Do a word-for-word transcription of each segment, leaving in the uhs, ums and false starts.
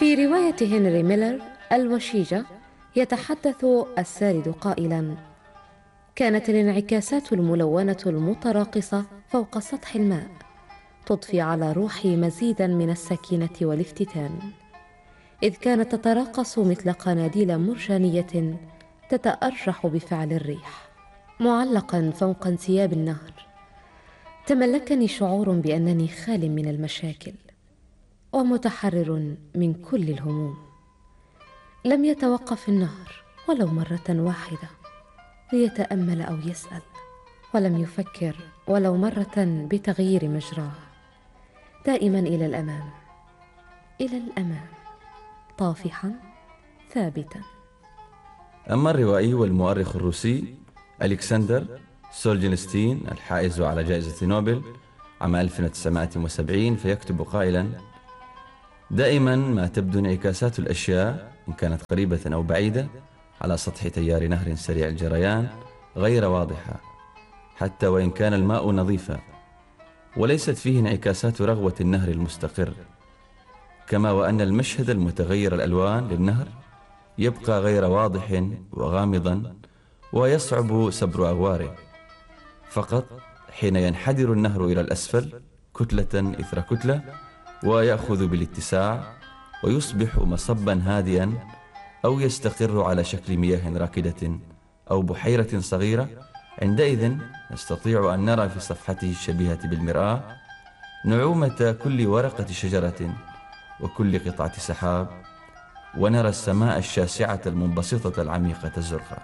في رواية هنري ميلر الوشيجة يتحدث السارد قائلا: كانت الانعكاسات الملونة المتراقصة فوق سطح الماء تضفي على روحي مزيدا من السكينة والافتتان، إذ كانت تتراقص مثل قناديل مرجانية تتأرجح بفعل الريح. معلقا فوق انسياب النهر تملكني شعور بأنني خال من المشاكل ومتحرر من كل الهموم. لم يتوقف النهر ولو مرة واحدة ليتأمل أو يسأل، ولم يفكر ولو مرة بتغيير مجراه، دائما إلى الأمام إلى الأمام، طافحا ثابتا. أما الروائي والمؤرخ الروسي ألكسندر سولجنستين الحائز على جائزة نوبل عام ألف وتسعمائة وسبعين فيكتب قائلا: دائما ما تبدو انعكاسات الأشياء إن كانت قريبة أو بعيدة على سطح تيار نهر سريع الجريان غير واضحة، حتى وإن كان الماء نظيفا، وليست فيه انعكاسات رغوة النهر المستقر، كما وأن المشهد المتغير الألوان للنهر يبقى غير واضح وغامضا ويصعب سبر أغواره، فقط حين ينحدر النهر إلى الأسفل كتلة إثر كتلة ويأخذ بالاتساع ويصبح مصبا هادئا، أو يستقر على شكل مياه راكدة أو بحيرة صغيرة، عندئذ نستطيع أن نرى في صفحته الشبيهة بالمرآة نعومة كل ورقة شجرة وكل قطعة سحاب، ونرى السماء الشاسعة المنبسطة العميقة الزرقاء.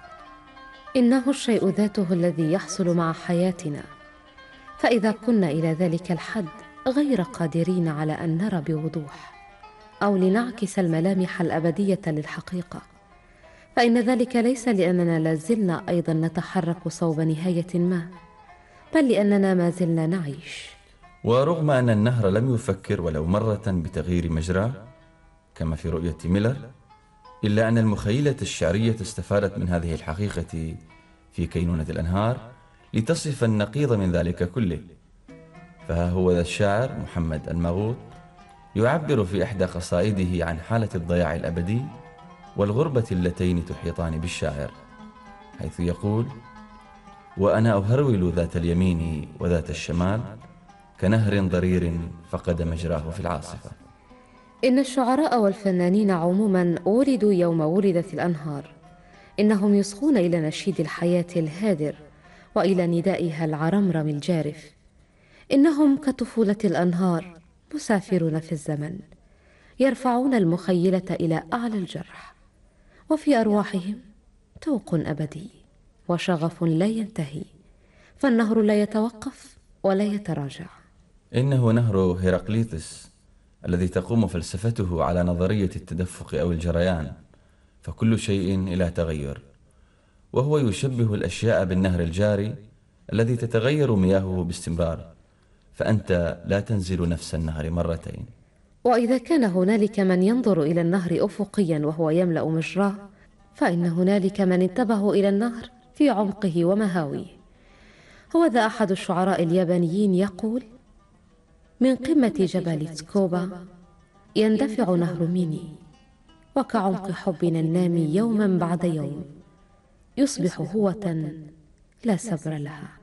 إنه الشيء ذاته الذي يحصل مع حياتنا، فإذا كنا إلى ذلك الحد غير قادرين على أن نرى بوضوح أو لنعكس الملامح الأبدية للحقيقة، فإن ذلك ليس لأننا لازلنا أيضا نتحرك صوب نهاية ما، بل لأننا ما زلنا نعيش. ورغم أن النهر لم يفكر ولو مرة بتغيير مجراه كما في رؤية ميلر، إلا أن المخيلة الشعرية استفادت من هذه الحقيقة في كينونة الأنهار لتصف النقيض من ذلك كله. فها هو ذا الشاعر محمد المغوط يعبر في إحدى قصائده عن حالة الضياع الأبدي والغربة اللتين تحيطان بالشاعر، حيث يقول: وأنا أهرول ذات اليمين وذات الشمال كنهر ضرير فقد مجراه في العاصفة. إن الشعراء والفنانين عموما ولدوا يوم ولدت الأنهار، إنهم يصغون إلى نشيد الحياة الهادر وإلى ندائها العرمرم الجارف. إنهم كطفولة الأنهار مسافرون في الزمن، يرفعون المخيلة إلى أعلى الجرح، وفي أرواحهم توق أبدي وشغف لا ينتهي، فالنهر لا يتوقف ولا يتراجع. إنه نهر هيراقليطس الذي تقوم فلسفته على نظرية التدفق أو الجريان، فكل شيء إلى تغير، وهو يشبه الأشياء بالنهر الجاري الذي تتغير مياهه باستمرار، فأنت لا تنزل نفس النهر مرتين. وإذا كان هنالك من ينظر إلى النهر أفقيا وهو يملأ مجراه، فإن هنالك من انتبهوا إلى النهر في عمقه ومهاويه. هو ذا أحد الشعراء اليابانيين يقول: من قمة جبل تسكوبا يندفع نهر ميني، وكعمق حبنا النامي يوما بعد يوم يصبح هوة لا سبر لها.